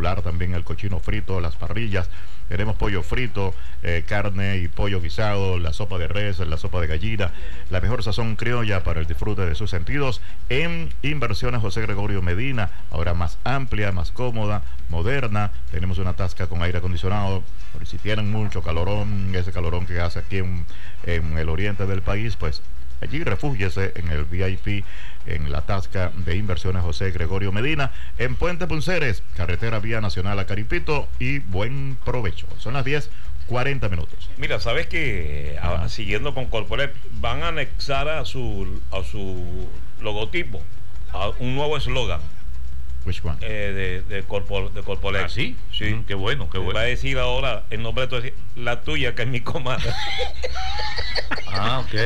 espectacular. También el cochino frito, las parrillas. Tenemos pollo frito, carne y pollo guisado, la sopa de res, la sopa de gallina, la mejor sazón criolla para el disfrute de sus sentidos en Inversiones José Gregorio Medina, ahora más amplia, más cómoda, moderna. Tenemos una tasca con aire acondicionado, por si tienen mucho calorón, ese calorón que hace aquí en el oriente del país, pues allí refúgiese en el VIP, en la tasca de Inversiones José Gregorio Medina, en Puente Punceres, carretera vía nacional a Caripito, y buen provecho. Son las 10:40. Mira, sabes que siguiendo con Corporet, van a anexar a su logotipo a un nuevo eslogan. Which one? De Corporet. ¿Ah, sí? Sí. Qué bueno, qué bueno. Va a decir ahora el nombre de todo, la tuya, que es mi comadre. Ah, ok.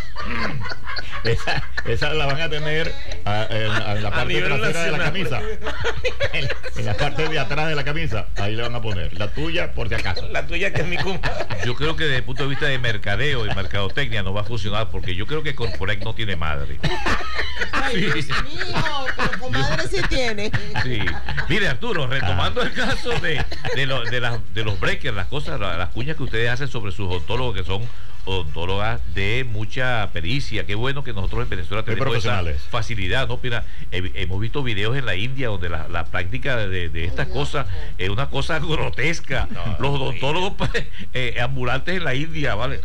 Esa la van a tener en la parte trasera de la camisa. En la parte de atrás de la camisa. Ahí le van a poner la tuya, por si acaso. La tuya, que es mi comadre. Yo creo que desde el punto de vista de mercadeo y mercadotecnia no va a funcionar, porque yo creo que Corporec no tiene madre. Ay, Dios mío, pero comadre sí tiene. Sí. Mire, Arturo, retomando el caso de los breakers, las cosas, las cuñas que ustedes hacen sobre sus odontólogos, que son odontólogas de mucha pericia. Qué bueno que nosotros en Venezuela tenemos esa facilidad, ¿no? Mira, hemos visto videos en la India donde la práctica de estas cosas es una cosa grotesca. Los odontólogos ambulantes en la India, ¿vale?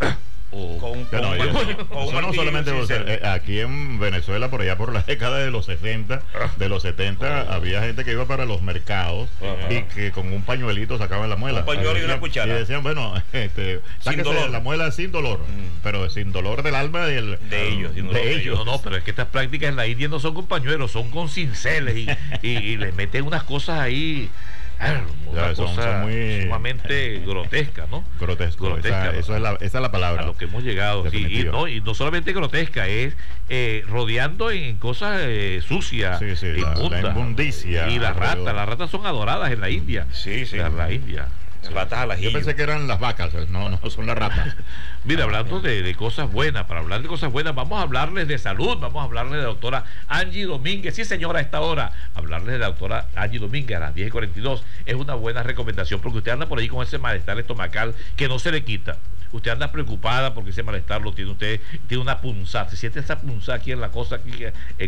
Eso no solamente aquí en Venezuela, por allá por la década de los 60, de los 70, había gente que iba para los mercados y que con un pañuelito sacaban la muela. Un pañuelo y una cuchara. Y decían, bueno, sáquese la muela sin dolor, pero sin dolor del alma de ellos. No, pero es que estas prácticas en la India no son con pañuelos, son con cinceles y les meten unas cosas ahí. Una cosa muy sumamente grotesca, ¿no? Grotesco. Esa es la palabra. A lo que hemos llegado. Sí, y no solamente grotesca, es rodeando en cosas sucias, inmundas. La inmundicia. Y las ratas son adoradas en la India. Sí. La India. Ratas al ajillo. Yo pensé que eran las vacas, no son las ratas. Mira, hablando de cosas buenas, para hablar de cosas buenas, vamos a hablarles de salud, vamos a hablarles de la doctora Angie Domínguez. Sí, señora, a esta hora, hablarles de la doctora Angie Domínguez a las 10:42 es una buena recomendación, porque usted anda por ahí con ese malestar estomacal que no se le quita. Usted anda preocupada porque ese malestar lo tiene usted, tiene una punzada, se siente esa punzada aquí en la cosa, aquí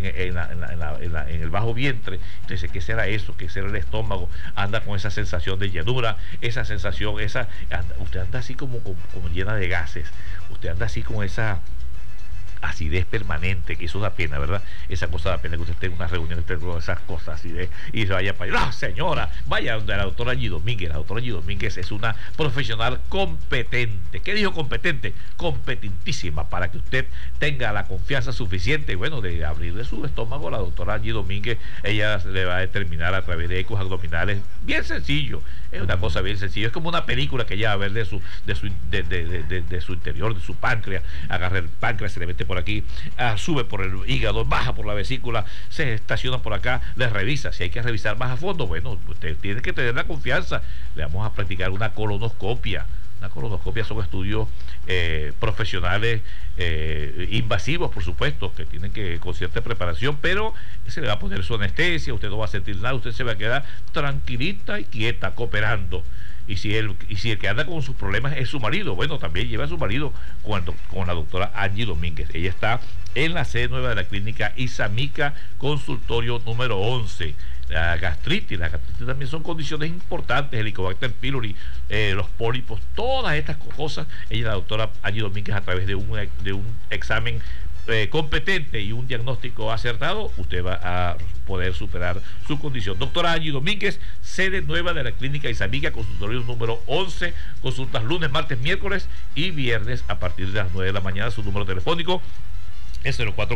en el bajo vientre. Entonces, ¿qué será eso? ¿Qué será el estómago? Anda con esa sensación de llenura, esa sensación, usted anda así como llena de gases, usted anda así con esa acidez permanente, que eso da pena, ¿verdad? Esa cosa da pena, que usted tenga una reunión con esas cosas, acidez, y se vaya para allá. ¡No, señora! Vaya donde la doctora Angie Domínguez. La doctora Angie Domínguez es una profesional competente. ¿Qué dijo competente? Competentísima, para que usted tenga la confianza suficiente, bueno, de abrirle su estómago a la doctora Angie Domínguez. Ella le va a determinar a través de ecos abdominales, bien sencillo. Es una cosa bien sencilla, es como una película que ella va a ver de su interior, de su páncreas. Agarra el páncreas, se le mete por aquí, sube por el hígado, baja por la vesícula, se estaciona por acá, le revisa. Si hay que revisar más a fondo, bueno, usted tiene que tener la confianza. Le vamos a practicar una colonoscopia. Una colonoscopia son estudios profesionales invasivos, por supuesto, que tienen que con cierta preparación, pero se le va a poner su anestesia, usted no va a sentir nada, usted se va a quedar tranquilita y quieta, cooperando. Y si el que anda con sus problemas es su marido, bueno, también lleva a su marido con la doctora Angie Domínguez. Ella está en la sede nueva de la clínica Isamica, consultorio número 11. La gastritis también son condiciones importantes, el Helicobacter pylori, los pólipos, todas estas cosas. Ella, la doctora Angie Domínguez, a través de un examen competente y un diagnóstico acertado, usted va a poder superar su condición. Doctora Angie Domínguez, sede nueva de la clínica Isamica, consultorio número 11, consultas lunes, martes, miércoles y viernes a partir de las 9 de la mañana. Su número telefónico es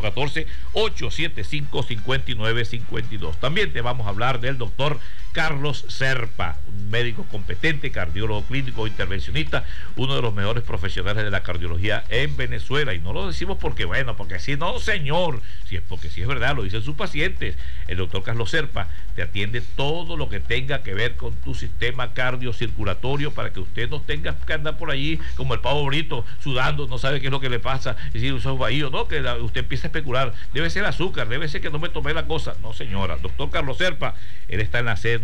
0414-875-5952. También te vamos a hablar del doctor Carlos Serpa, un médico competente, cardiólogo clínico, intervencionista, uno de los mejores profesionales de la cardiología en Venezuela. Y no lo decimos porque, bueno, porque si no, señor, si es porque si es verdad, lo dicen sus pacientes. El doctor Carlos Serpa te atiende todo lo que tenga que ver con tu sistema cardiocirculatorio, para que usted no tenga que andar por allí como el pavo brito, sudando, no sabe qué es lo que le pasa, y si esos vacíos, ¿no? Que usted empieza a especular, debe ser azúcar, debe ser que no me tomé la cosa. No, señora, doctor Carlos Serpa, él está en la sede